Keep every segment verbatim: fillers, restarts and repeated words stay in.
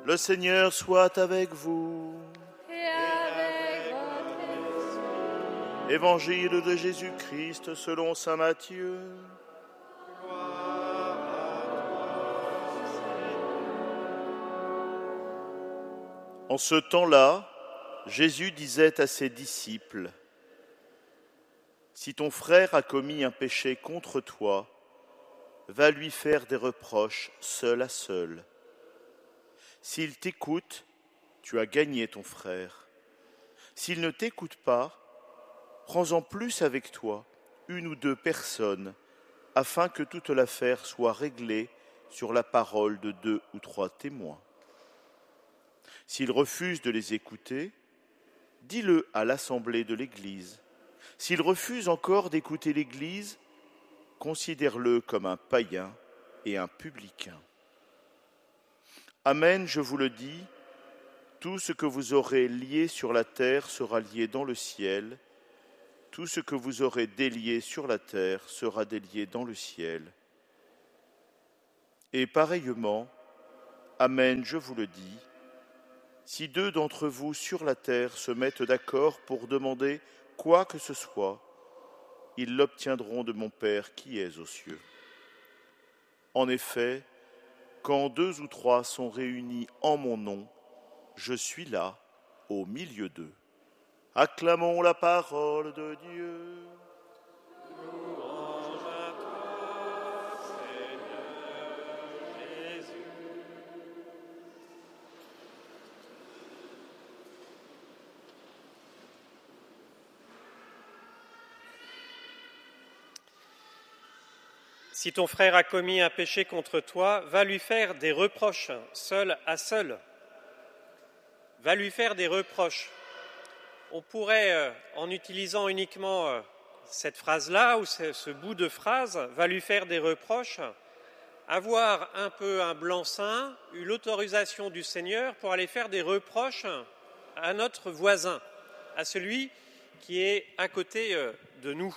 Le Seigneur soit avec vous. Et avec votre esprit. Évangile de Jésus-Christ selon saint Matthieu. En ce temps-là, Jésus disait à ses disciples : « Si ton frère a commis un péché contre toi, va lui faire des reproches seul à seul. S'il t'écoute, tu as gagné ton frère. S'il ne t'écoute pas, prends-en plus avec toi une ou deux personnes, afin que toute l'affaire soit réglée sur la parole de deux ou trois témoins. S'il refuse de les écouter, dis-le à l'assemblée de l'Église. S'il refuse encore d'écouter l'Église, considère-le comme un païen et un publicain. Amen, je vous le dis, tout ce que vous aurez lié sur la terre sera lié dans le ciel, tout ce que vous aurez délié sur la terre sera délié dans le ciel. Et pareillement, Amen, je vous le dis, si deux d'entre vous sur la terre se mettent d'accord pour demander quoi que ce soit, ils l'obtiendront de mon Père qui est aux cieux. En effet, quand deux ou trois sont réunis en mon nom, je suis là, au milieu d'eux. Acclamons la parole de Dieu. Louange à toi, Seigneur Jésus. Si ton frère a commis un péché contre toi, va lui faire des reproches, seul à seul. Va lui faire des reproches. On pourrait, en utilisant uniquement cette phrase-là, ou ce bout de phrase, va lui faire des reproches, avoir un peu un blanc-seing, eu l'autorisation du Seigneur pour aller faire des reproches à notre voisin, à celui qui est à côté de nous.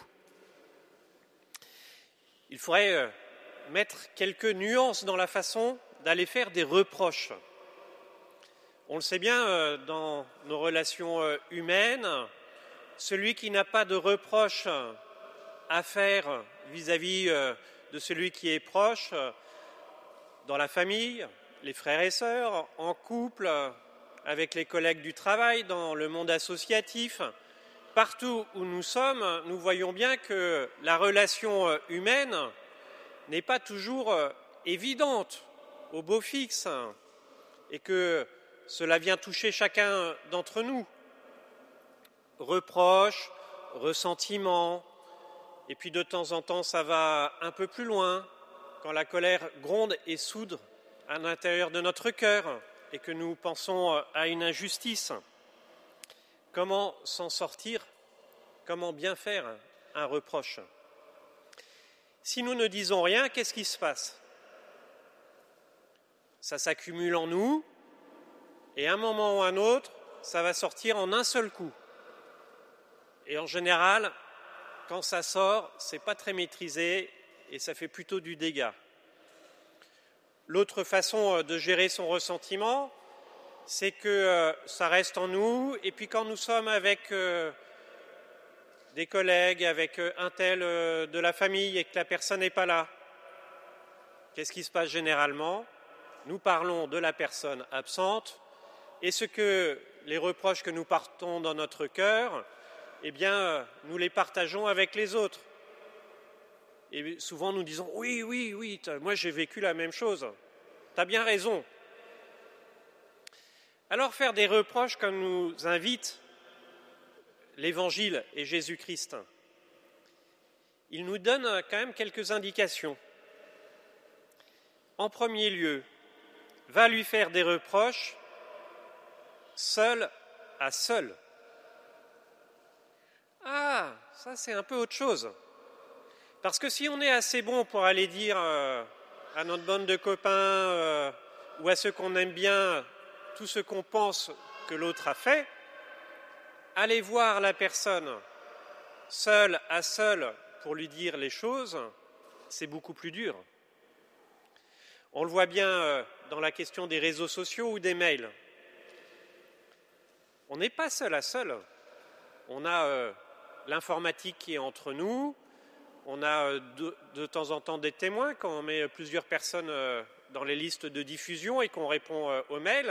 Il faudrait mettre quelques nuances dans la façon d'aller faire des reproches. On le sait bien, dans nos relations humaines, celui qui n'a pas de reproches à faire vis-à-vis de celui qui est proche, dans la famille, les frères et sœurs, en couple, avec les collègues du travail, dans le monde associatif, partout où nous sommes, nous voyons bien que la relation humaine n'est pas toujours évidente au beau fixe et que cela vient toucher chacun d'entre nous. Reproches, ressentiments, et puis de temps en temps ça va un peu plus loin, quand la colère gronde et soude à l'intérieur de notre cœur et que nous pensons à une injustice. Comment s'en sortir ? Comment bien faire un reproche ? Si nous ne disons rien, qu'est-ce qui se passe ? Ça s'accumule en nous, et à un moment ou à un autre, ça va sortir en un seul coup. Et en général, quand ça sort, c'est pas très maîtrisé et ça fait plutôt du dégât. L'autre façon de gérer son ressentiment, c'est que ça reste en nous, et puis quand nous sommes avec des collègues, avec un tel de la famille et que la personne n'est pas là, qu'est-ce qui se passe généralement ? Nous parlons de la personne absente, et ce que les reproches que nous portons dans notre cœur, eh bien, nous les partageons avec les autres. Et souvent nous disons « oui, oui, oui, moi j'ai vécu la même chose, tu as bien raison ». Alors faire des reproches comme nous invite l'Évangile et Jésus-Christ, il nous donne quand même quelques indications. En premier lieu, va lui faire des reproches seul à seul. Ah, ça c'est un peu autre chose. Parce que si on est assez bon pour aller dire euh, à notre bande de copains euh, ou à ceux qu'on aime bien tout ce qu'on pense que l'autre a fait, aller voir la personne seul à seul pour lui dire les choses, c'est beaucoup plus dur. On le voit bien euh, dans la question des réseaux sociaux ou des mails. On n'est pas seul à seul. On a euh, l'informatique qui est entre nous, on a euh, de, de temps en temps des témoins quand on met plusieurs personnes euh, dans les listes de diffusion et qu'on répond euh, aux mails.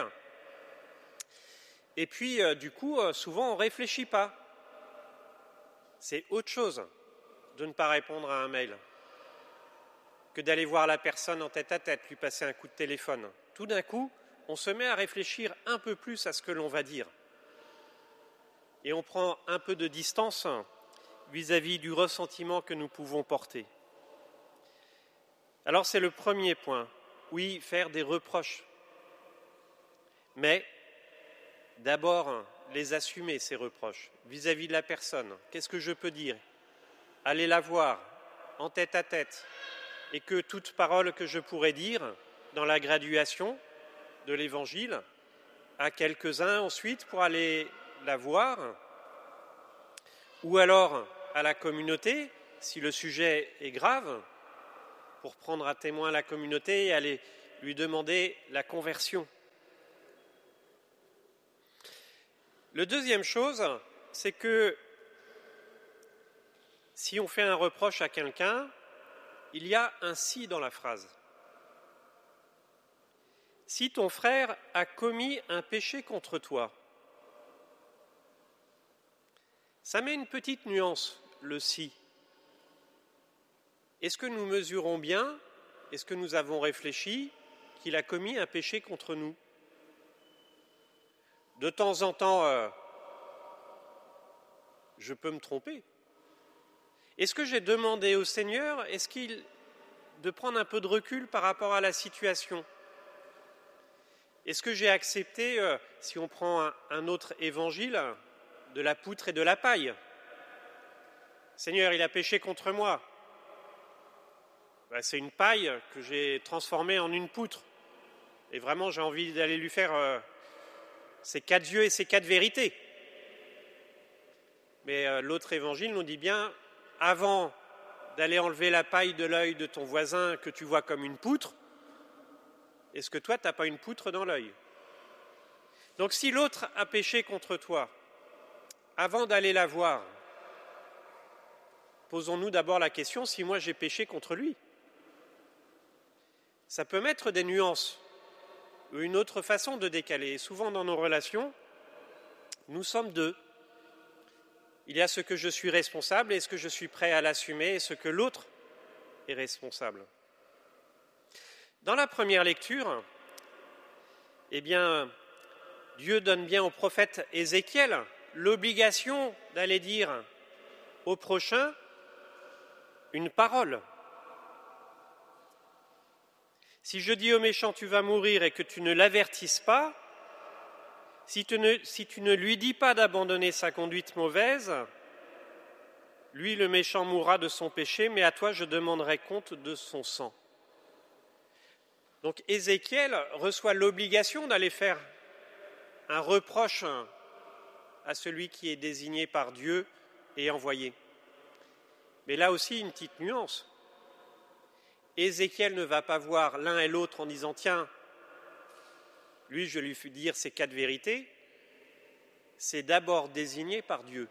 Et puis, euh, du coup, euh, souvent, on ne réfléchit pas. C'est autre chose de ne pas répondre à un mail que d'aller voir la personne en tête à tête, lui passer un coup de téléphone. Tout d'un coup, on se met à réfléchir un peu plus à ce que l'on va dire. Et on prend un peu de distance vis-à-vis du ressentiment que nous pouvons porter. Alors c'est le premier point. Oui, faire des reproches. Mais d'abord, les assumer, ces reproches, vis-à-vis de la personne. Qu'est-ce que je peux dire ? Aller la voir en tête à tête. Et que toute parole que je pourrais dire dans la graduation de l'Évangile, à quelques-uns ensuite pour aller la voir, ou alors à la communauté, si le sujet est grave, pour prendre à témoin la communauté et aller lui demander la conversion. Le deuxième chose, c'est que si on fait un reproche à quelqu'un, il y a un « si » dans la phrase. Si ton frère a commis un péché contre toi, ça met une petite nuance, le « si ». Est-ce que nous mesurons bien, est-ce que nous avons réfléchi qu'il a commis un péché contre nous ? De temps en temps, euh, je peux me tromper. Est-ce que j'ai demandé au Seigneur, est-ce qu'il de prendre un peu de recul par rapport à la situation ? Est-ce que j'ai accepté, euh, si on prend un, un autre évangile, de la poutre et de la paille ? Seigneur, il a péché contre moi. Ben, c'est une paille que j'ai transformée en une poutre. Et vraiment, j'ai envie d'aller lui faire euh, ses quatre yeux et ses quatre vérités. Mais euh, l'autre évangile nous dit bien, avant d'aller enlever la paille de l'œil de ton voisin que tu vois comme une poutre, est-ce que toi, tu n'as pas une poutre dans l'œil ? Donc si l'autre a péché contre toi, avant d'aller la voir, posons-nous d'abord la question si moi j'ai péché contre lui. Ça peut mettre des nuances ou une autre façon de décaler. Et souvent dans nos relations, nous sommes deux. Il y a ce que je suis responsable et ce que je suis prêt à l'assumer et ce que l'autre est responsable. Dans la première lecture, eh bien, Dieu donne bien au prophète Ézéchiel l'obligation d'aller dire au prochain une parole. Si je dis au méchant tu vas mourir et que tu ne l'avertisses pas, si tu ne, si tu ne lui dis pas d'abandonner sa conduite mauvaise, lui le méchant mourra de son péché, mais à toi je demanderai compte de son sang. Donc Ézéchiel reçoit l'obligation d'aller faire un reproche à celui qui est désigné par Dieu et envoyé. Mais là aussi, une petite nuance. Ézéchiel ne va pas voir l'un et l'autre en disant « Tiens, lui, je lui fais dire ces quatre vérités ». C'est d'abord désigné par Dieu.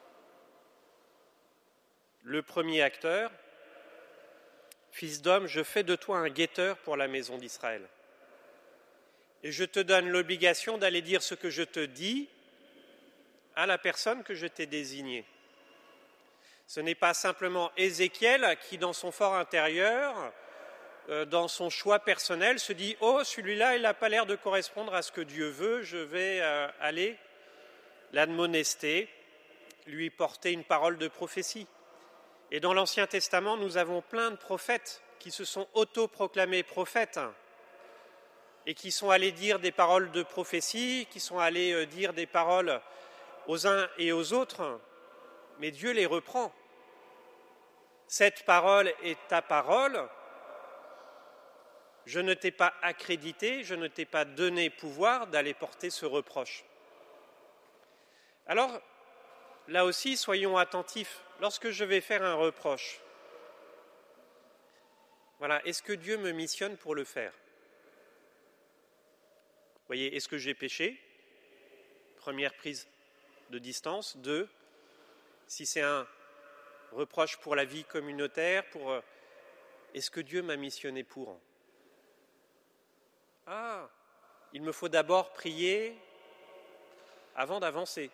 Le premier acteur, « Fils d'homme, je fais de toi un guetteur pour la maison d'Israël. Et je te donne l'obligation d'aller dire ce que je te dis à la personne que je t'ai désignée. » Ce n'est pas simplement Ézéchiel qui, dans son fort intérieur, euh, dans son choix personnel, se dit « Oh, celui-là, il n'a pas l'air de correspondre à ce que Dieu veut, je vais euh, aller l'admonester, lui porter une parole de prophétie. » Et dans l'Ancien Testament, nous avons plein de prophètes qui se sont autoproclamés prophètes et qui sont allés dire des paroles de prophétie, qui sont allés euh, dire des paroles aux uns et aux autres, mais Dieu les reprend. Cette parole est ta parole. Je ne t'ai pas accrédité, je ne t'ai pas donné pouvoir d'aller porter ce reproche. Alors, là aussi, soyons attentifs. Lorsque je vais faire un reproche, voilà, est-ce que Dieu me missionne pour le faire ? voyez, est-ce que j'ai péché? Première prise de distance. Deux, si c'est un reproche pour la vie communautaire, pour euh, est-ce que Dieu m'a missionné pour? Ah, il me faut d'abord prier avant d'avancer.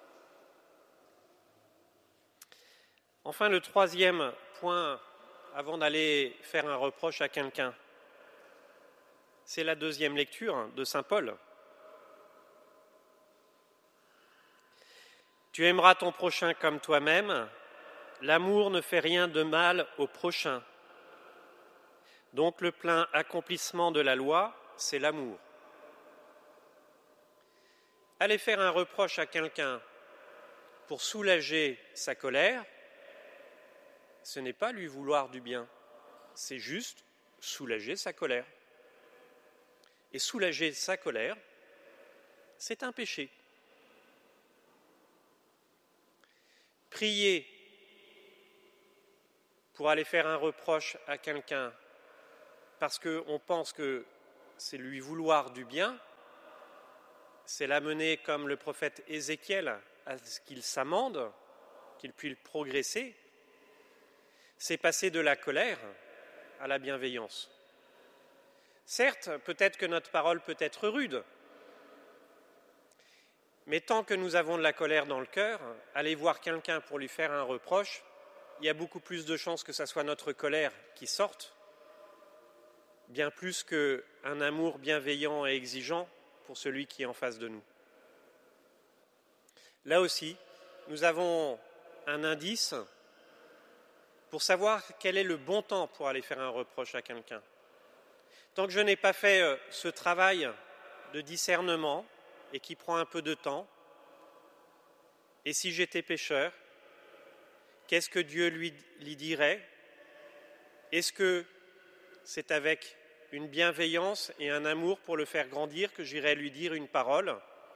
Enfin, le troisième point, avant d'aller faire un reproche à quelqu'un, c'est la deuxième lecture de saint Paul. Tu aimeras ton prochain comme toi-même. L'amour ne fait rien de mal au prochain. Donc le plein accomplissement de la loi, c'est l'amour. Aller faire un reproche à quelqu'un pour soulager sa colère, ce n'est pas lui vouloir du bien, c'est juste soulager sa colère. Et soulager sa colère, c'est un péché. Prier pour aller faire un reproche à quelqu'un parce qu'on pense que c'est lui vouloir du bien, c'est l'amener comme le prophète Ézéchiel à ce qu'il s'amende, qu'il puisse progresser, c'est passer de la colère à la bienveillance. Certes, peut-être que notre parole peut être rude, mais tant que nous avons de la colère dans le cœur, aller voir quelqu'un pour lui faire un reproche, il y a beaucoup plus de chances que ce soit notre colère qui sorte, bien plus qu'un amour bienveillant et exigeant pour celui qui est en face de nous. Là aussi, nous avons un indice pour savoir quel est le bon temps pour aller faire un reproche à quelqu'un. Tant que je n'ai pas fait ce travail de discernement et qui prend un peu de temps, et si j'étais pécheur, qu'est-ce que Dieu lui, lui dirait? Est-ce que c'est avec une bienveillance et un amour pour le faire grandir que j'irais lui dire une parole?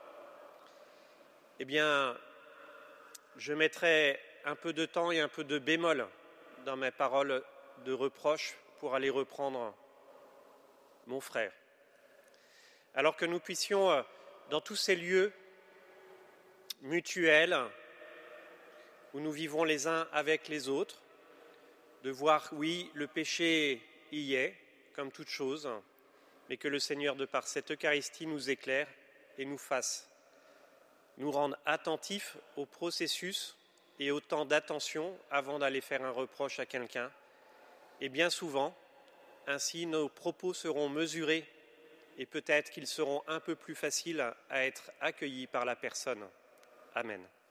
Eh bien, je mettrais un peu de temps et un peu de bémol dans mes paroles de reproche pour aller reprendre mon frère. Alors que nous puissions, dans tous ces lieux mutuels où nous vivons les uns avec les autres, de voir, oui, le péché y est, comme toute chose, mais que le Seigneur, de par cette Eucharistie, nous éclaire et nous fasse nous rendre attentifs au processus et au temps d'attention avant d'aller faire un reproche à quelqu'un. Et bien souvent, ainsi, nos propos seront mesurés et peut-être qu'ils seront un peu plus faciles à être accueillis par la personne. Amen.